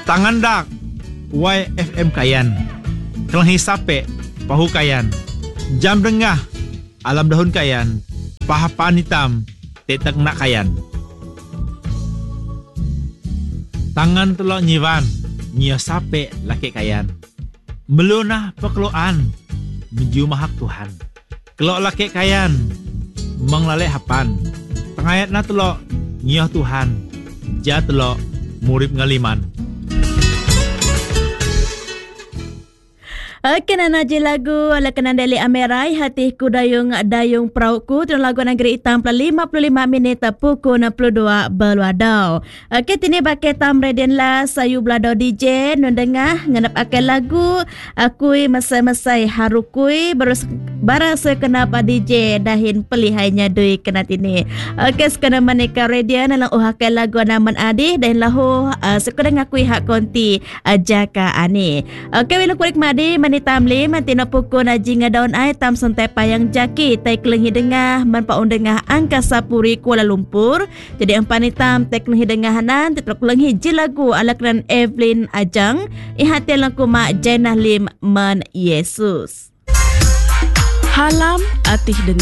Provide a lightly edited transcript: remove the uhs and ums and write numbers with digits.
Tangan dak YFM kayan. Kelangi sape pahu kayan. Jam dengah alam dahun kayan. Pahapan hitam tetek nak kayan. Tangan telok nyivan nyia sape laki kayan. Melunah pekeluan menuju mahak Tuhan. Kelok laki kayan menglalek hapan. Tengayat na telok nyia Tuhan. Ja telok murib ngaliman. Kena je lagu ala kena Deli Amerai hatiku dayung peraukku tu lagu negeri hitam 55 minit pukul 62 berwadau. Kini pakai tam reden lah sayu beladau DJ nun dengah ngenap akan lagu akui mesai-mesai harukui barasa kenapa DJ dahin pelihainya dui kena tini. Sekena menika redian dalam akan lagu naman adih dan lahu sekena ngakui hak konti jaka ani. Wilang kurik madi manitam lim tina pukul naji ngadaun ai tam santai payang jaki tai kelengi dengah manpaun dengah Angkasa Puri Kuala Lumpur. Jadi empan hitam tai kelengi dengahanan titrok kelengi jilagu ala keran Evelyn Ajang ihati langku mak Jainah Lim man Yesus. Halam atih